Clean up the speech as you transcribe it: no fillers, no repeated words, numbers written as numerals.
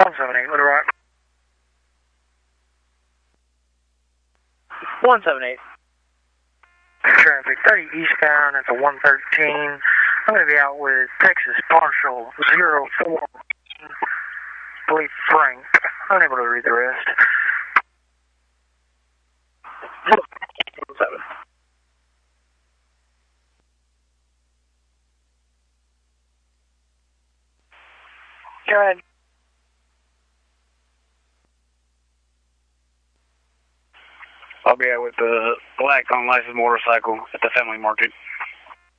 178, with a right. 178. Traffic 30 eastbound, that's a 113. I'm going to be out with Texas Partial 04. I believe Frank. Unable to read the rest. 7. Go ahead. I'll be out with the black unlicensed motorcycle at the Family Market.